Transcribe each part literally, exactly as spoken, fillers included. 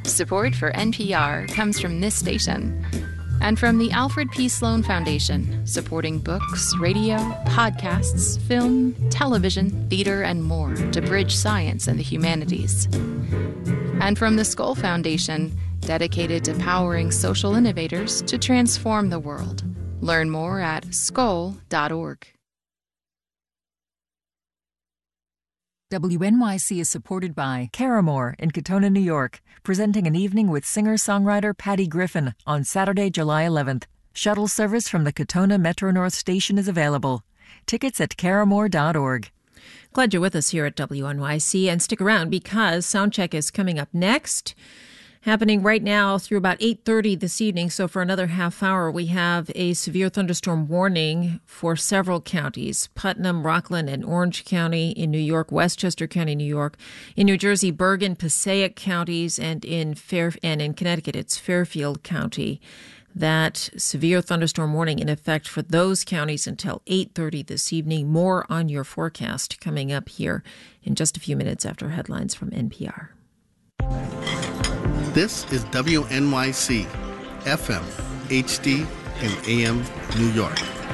Support for N P R comes from this station and from the Alfred P. Sloan Foundation, supporting books, radio, podcasts, film, television, theater, and more to bridge science and the humanities. And from the Skoll Foundation, dedicated to powering social innovators to transform the world. Learn more at skoll dot org. W N Y C is supported by Caramore in Katona, New York, presenting an evening with singer-songwriter Patty Griffin on Saturday, July eleventh. Shuttle service from the Katona Metro North Station is available. Tickets at caramore dot org. Glad you're with us here at W N Y C, and stick around because Soundcheck is coming up next. Happening right now through about eight thirty this evening. So for another half hour, we have a severe thunderstorm warning for several counties: Putnam, Rockland, and Orange County in New York, Westchester County, New York, in New Jersey, Bergen, Passaic counties, and in Fair and in Connecticut, it's Fairfield County. That severe thunderstorm warning in effect for those counties until eight thirty this evening. More on your forecast coming up here in just a few minutes after headlines from N P R. This is W N Y C, F M, H D, and A M New York.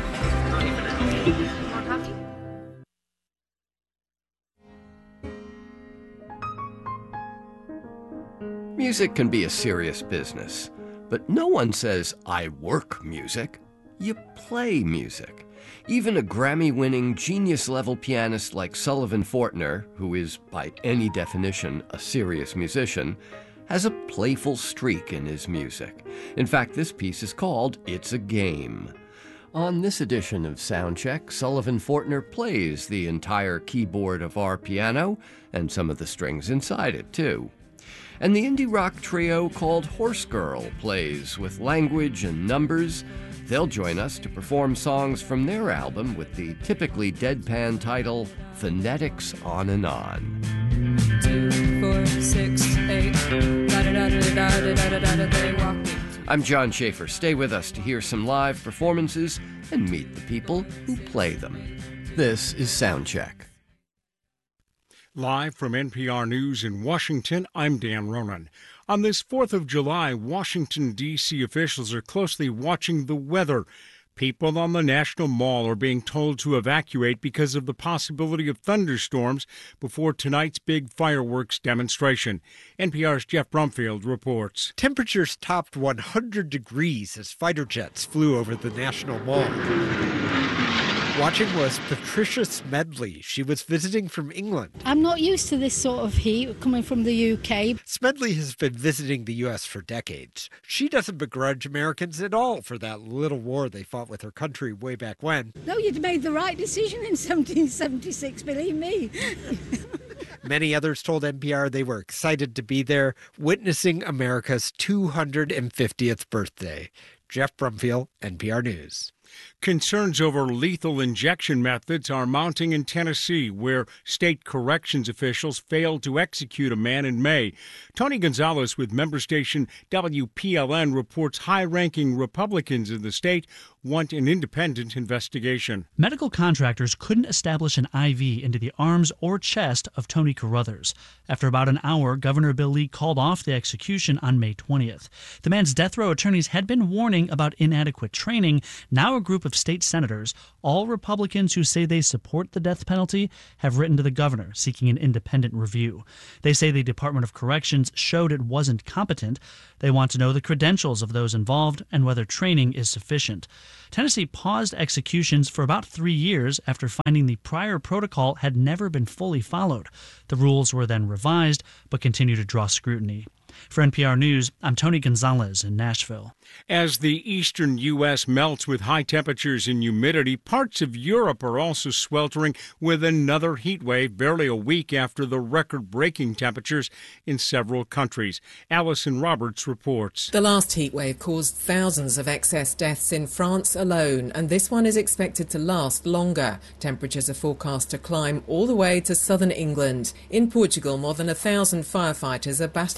Music can be a serious business, but no one says, I work music. You play music. Even a Grammy-winning, genius-level pianist like Sullivan Fortner, who is, by any definition, a serious musician, has a playful streak in his music. In fact, this piece is called It's a Game. On this edition of Soundcheck, Sullivan Fortner plays the entire keyboard of our piano and some of the strings inside it, too. And the indie rock trio called Horse Girl plays with language and numbers. They'll join us to perform songs from their album with the typically deadpan title, Phonetics On and On. Two, four, six, eight. I'm John Schaefer. Stay with us to hear some live performances and meet the people who play them. This is Soundcheck. Live from N P R News in Washington, I'm Dan Ronan. On this fourth of July, Washington, D C officials are closely watching the weather. People on the National Mall are being told to evacuate because of the possibility of thunderstorms before tonight's big fireworks demonstration. N P R's Jeff Brumfield reports. Temperatures topped one hundred degrees as fighter jets flew over the National Mall. Watching was Patricia Smedley. She was visiting from England. I'm not used to this sort of heat coming from the U K. Smedley has been visiting the U S for decades. She doesn't begrudge Americans at all for that little war they fought with her country way back when. No, you'd made the right decision in seventeen seventy-six, believe me. Many others told N P R they were excited to be there, witnessing America's two hundred fiftieth birthday. Jeff Brumfield, N P R News. Concerns over lethal injection methods are mounting in Tennessee, where state corrections officials failed to execute a man in May. Tony Gonzalez with member station W P L N reports high-ranking Republicans in the state want an independent investigation. Medical contractors couldn't establish an I V into the arms or chest of Tony Carruthers. After about an hour, Governor Bill Lee called off the execution on May twentieth. The man's death row attorneys had been warning about inadequate training. Now a group of state senators, all Republicans who say they support the death penalty, have written to the governor seeking an independent review. They say the Department of Corrections showed it wasn't competent. They want to know the credentials of those involved and whether training is sufficient. Tennessee paused executions for about three years after finding the prior protocol had never been fully followed. The rules were then revised, but continue to draw scrutiny. For N P R News, I'm Tony Gonzalez in Nashville. As the eastern U S melts with high temperatures and humidity, parts of Europe are also sweltering with another heat wave barely a week after the record-breaking temperatures in several countries. Allison Roberts reports. The last heat wave caused thousands of excess deaths in France alone, and this one is expected to last longer. Temperatures are forecast to climb all the way to southern England. In Portugal, more than a thousand firefighters are battling a blaze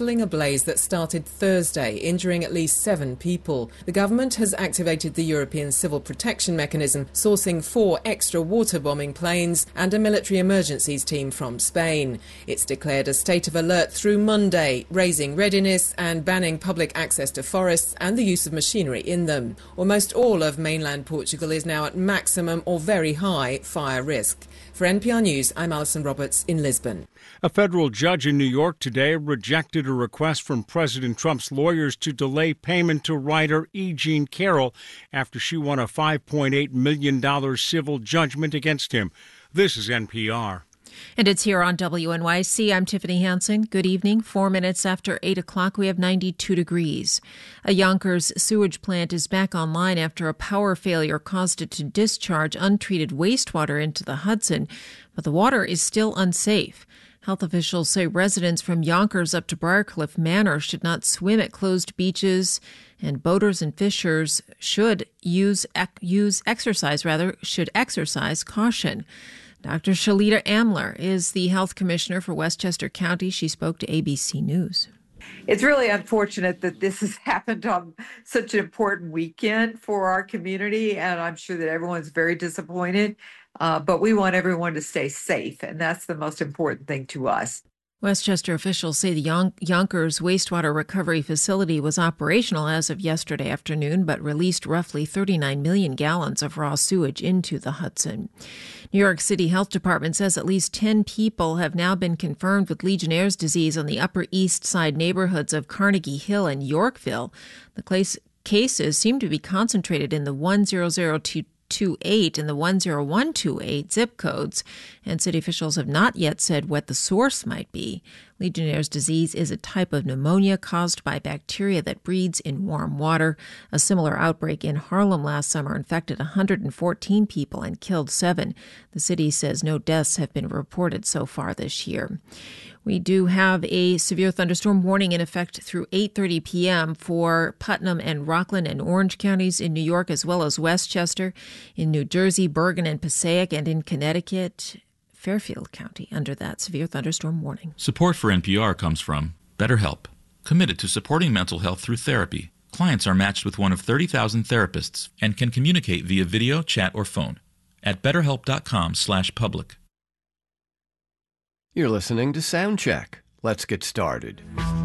blaze that started Thursday, injuring at least seven people. The government has activated the European Civil Protection Mechanism, sourcing four extra water bombing planes and a military emergencies team from Spain. It's declared a state of alert through Monday, raising readiness and banning public access to forests and the use of machinery in them. Almost all of mainland Portugal is now at maximum or very high fire risk. For N P R News, I'm Alison Roberts in Lisbon. A federal judge in New York today rejected a request from President Trump's lawyers to delay payment to writer E. Jean Carroll after she won a five point eight million dollars civil judgment against him. This is N P R. And it's here on W N Y C. I'm Tiffany Hansen. Good evening. Four minutes after eight o'clock, we have ninety-two degrees. A Yonkers sewage plant is back online after a power failure caused it to discharge untreated wastewater into the Hudson, but the water is still unsafe. Health officials say residents from Yonkers up to Briarcliff Manor should not swim at closed beaches, and boaters and fishers should use use exercise rather should exercise caution. Doctor Shalita Amler is the health commissioner for Westchester County. She spoke to A B C News. It's really unfortunate that this has happened on such an important weekend for our community, and I'm sure that everyone's very disappointed. Uh, but we want everyone to stay safe, and that's the most important thing to us. Westchester officials say the Yon- Yonkers wastewater recovery facility was operational as of yesterday afternoon, but released roughly thirty-nine million gallons of raw sewage into the Hudson. New York City Health Department says at least ten people have now been confirmed with Legionnaire's disease on the Upper East Side neighborhoods of Carnegie Hill and Yorkville. The case- cases seem to be concentrated in the one zero zero two two eight and the one zero one two eight zip codes, and city officials have not yet said what the source might be. Legionnaire's disease is a type of pneumonia caused by bacteria that breeds in warm water. A similar outbreak in Harlem last summer infected one hundred fourteen people and killed seven. The city says no deaths have been reported so far this year. We do have a severe thunderstorm warning in effect through eight thirty p.m. for Putnam and Rockland and Orange counties in New York, as well as Westchester, in New Jersey, Bergen and Passaic, and in Connecticut, Fairfield County under that severe thunderstorm warning. Support for N P R comes from BetterHelp, committed to supporting mental health through therapy. Clients are matched with one of thirty thousand therapists and can communicate via video, chat, or phone at betterhelp.com slash public. You're listening to Soundcheck. Let's get started.